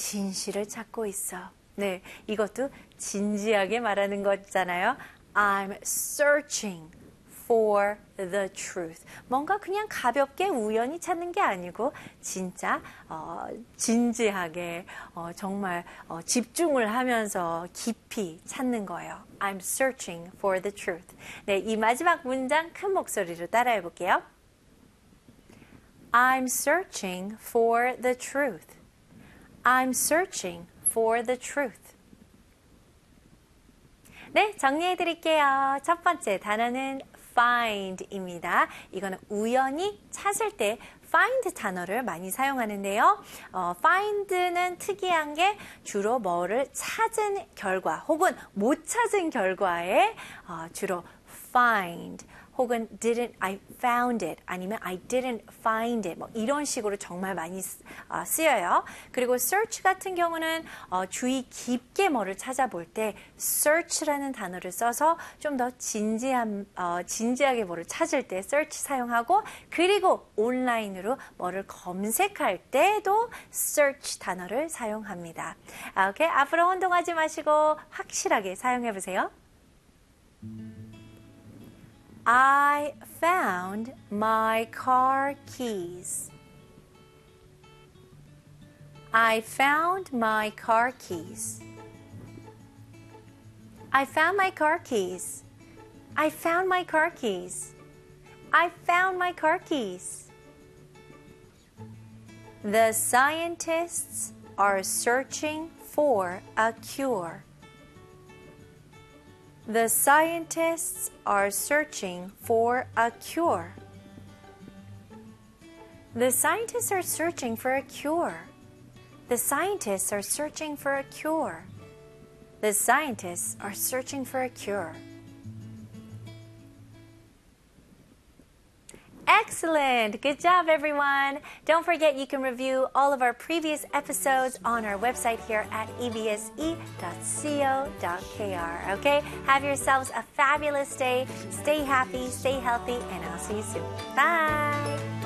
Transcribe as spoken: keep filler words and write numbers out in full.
진실을 찾고 있어. 네, 이것도 진지하게 말하는 거잖아요. I'm searching for the truth. 뭔가 그냥 가볍게 우연히 찾는 게 아니고 진짜 어, 진지하게 어, 정말 어, 집중을 하면서 깊이 찾는 거예요. I'm searching for the truth. 네, 이 마지막 문장 큰 목소리로 따라해 볼게요. I'm searching for the truth. I'm searching for the truth. 네, 정리해 드릴게요. 첫 번째 단어는 find입니다. 이거는 우연히 찾을 때 find 단어를 많이 사용하는데요. 어, find는 특이한 게 주로 뭐를 찾은 결과 혹은 못 찾은 결과에 어, 주로 find 혹은 didn't, I found it 아니면 I didn't find it 뭐 이런 식으로 정말 많이 쓰여요. 그리고 search 같은 경우는 어, 주의 깊게 뭐를 찾아볼 때 search라는 단어를 써서 좀 더 진지한, 어, 진지하게 뭐를 찾을 때 search 사용하고 그리고 온라인으로 뭐를 검색할 때도 search 단어를 사용합니다. 아, 오케이, 앞으로 혼동하지 마시고 확실하게 사용해 보세요. I found my car keys. I found my car keys. I found my car keys. I found my car keys. I found my car keys. The scientists are searching for a cure. The scientists are searching for a cure. The scientists are searching for a cure. The scientists are searching for a cure. The scientists are searching for a cure. Excellent! Good job, everyone. Don't forget you can review all of our previous episodes on our website here at e b s e dot co dot k r. Okay? Have yourselves a fabulous day. Stay happy, stay healthy, and I'll see you soon. Bye!